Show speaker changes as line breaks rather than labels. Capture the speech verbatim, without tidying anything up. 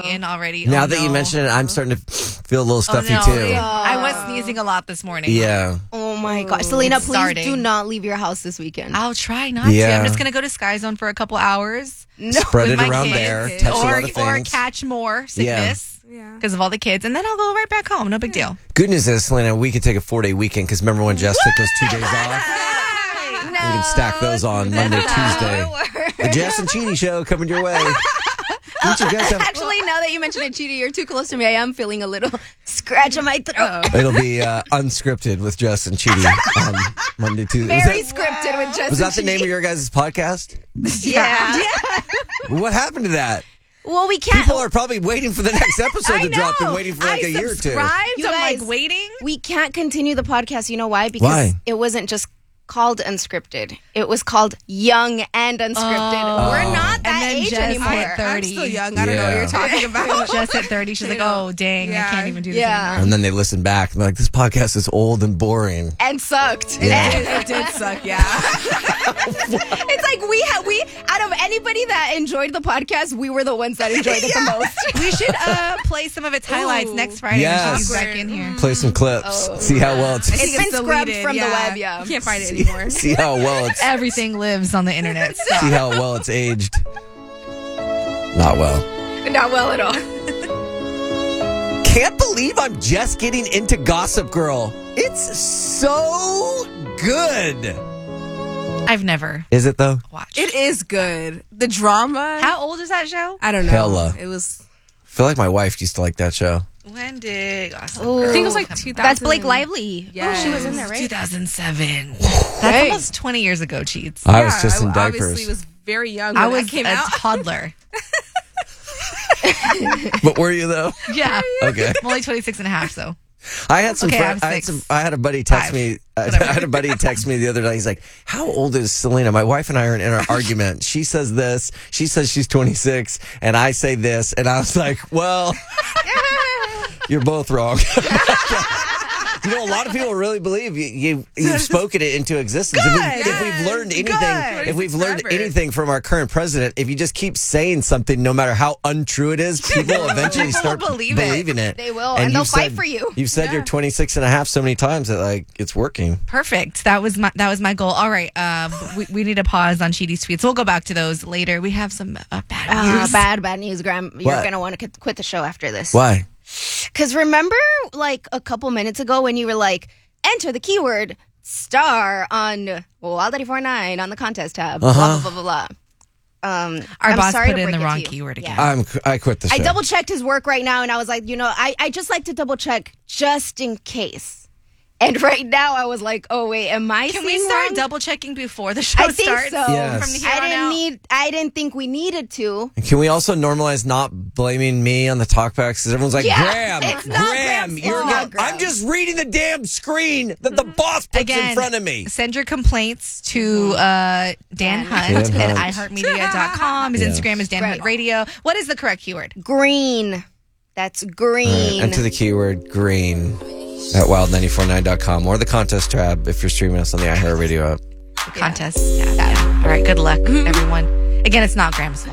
in already.
Now
oh,
that
no.
you mention it, I'm starting to feel a little stuffy
oh, no.
too.
Yeah. I was sneezing a lot this morning.
Yeah.
Oh my gosh. Selena,
It's
please
starting.
do not leave your house this weekend.
I'll try not
Yeah.
to. I'm just going to go to Sky Zone for a couple hours.
No.
Spread
with
it
my
around
kids,
there. Touch a
or,
lot of
or
things.
catch more sickness
Yeah.
because of all the kids. And then I'll go right back home. No big deal.
Good news is, Selena, we could take a four-day weekend because remember when Jess took those two days off?
No.
We can stack those on Monday, Tuesday. The Jess and Chidi Show coming your way. Don't you guys have...
Actually, now that you mentioned it, Chidi, you're too close to me. I am feeling a little scratch on my throat.
It'll be uh, unscripted with Jess and Chidi on Monday, Tuesday. Was
Very
that,
scripted with Jess.
was that the name of your guys' podcast?
Yeah.
What happened to that?
Well, we can't.
People are probably waiting for the next episode
I
to drop and
know.
waiting for like
I
a year or two.
subscribed.
You
I'm
guys-
like waiting.
We can't continue the podcast. You know why? Because
Why?
it wasn't just called unscripted. It was called young and unscripted.
Oh.
We're not
And
that
then
age
Jess
anymore.
hit
I'm
thirty.
still young. I don't know what
Yeah.
you're talking about.
Just at thirty, she's like, oh, dang, I
Yeah.
can't even do this
Yeah.
anymore.
And then they listen back and they're like, this podcast is old and boring.
And sucked.
Yeah.
It, it did suck, yeah.
It's like we had we out of anybody that enjoyed the podcast, we were the ones that enjoyed it the most.
We should uh, play some of its highlights
Ooh.
next Friday
Yes.
when she's back in here.
Play some clips. See how well it's...
I think
It's been scrubbed
deleted,
from the
yeah.
web, yeah.
You can't find it anymore.
See how well it's...
Everything lives on the internet. Stop.
See how well it's aged. Not well.
Not well at all.
Can't believe I'm just getting into Gossip Girl. It's so good.
I've never
Is it though?
watched.
It is good. The drama.
How old is that show?
I don't know.
Hella.
It was.
I feel like my wife used to like that show.
When did Gossip
Ooh.
I
Girl
think it was like
come
two
out?
thousand.
That's Blake Lively.
Yeah.
Oh, she was in there, right?
two thousand seven. That's
Hey.
almost twenty years ago, Cheats.
I was
Yeah,
just in
I
diapers.
Obviously, was very young.
I
when
was
that came
a
out.
toddler.
But were you though?
Yeah.
Okay.
I'm only twenty-six and a half, so.
I had some.
Okay,
friends,
I'm
I had
six.
some. I had a buddy text
Five.
me. I
Whatever.
had a buddy text me the other day. He's like, "How old is Selena?" My wife and I are in an argument. She says this. She says she's twenty-six, and I say this, and I was like, "Well, you're both wrong." You know, a lot of people really believe you, you, you've spoken it into existence. If, we,
Good.
if we've learned anything,
Good.
if we've learned
Forever.
anything from our current president, if you just keep saying something, no matter how untrue it is, people eventually
People
start
will believe it.
believing it.
They will, and they'll
you've
fight
said-
for you.
You've said you're twenty-six and a half so many times that like it's working.
Perfect. That was my that was my goal. All right. Um, we, we need to pause on Cheaty's tweets. We'll go back to those later. We have some uh, bad
Uh,
news.
bad, bad news, Graham. You're
What?
going to want to quit the show after this.
Why?
Because remember, like, a couple minutes ago when you were like, enter the keyword star on Wild eighty-four nine on the contest tab,
Uh-huh.
blah, blah, blah, blah, blah. Um,
Our
I'm
boss
sorry
put
to
in
break
the
it
wrong
to you.
keyword again.
Yeah.
I'm I quit the show.
I double checked his work right now, and I was like, you know, I, I just like to double check just in case. And right now, I was like, oh wait, am I?
Can we
seeing
start
wrong?
double checking before the show
I think
starts?
so.
Yes.
From here
I
on
didn't
out?
need. I didn't think we needed to.
Can we also normalize not blaming me on the talkbacks? Because everyone's like,
Yeah,
Graham,
it's not
Graham,
Graham's
you're
fault.
not.
Graham.
I'm just reading the damn screen that the boss puts
Again,
in front of me.
Send your complaints to uh, Dan
Dan
Hunt
Dan
at
Hunt.
i heart media dot com. His
Yeah.
Instagram is Dan
Right.
Hunt Radio. What is the correct keyword?
Green. That's green.
Enter the keyword green at wild nine four nine dot com or the contest tab if you're streaming us on the iHeartRadio app.
The contest. Yeah, yeah. All right. Good luck, everyone. Again, it's not Graham's fault.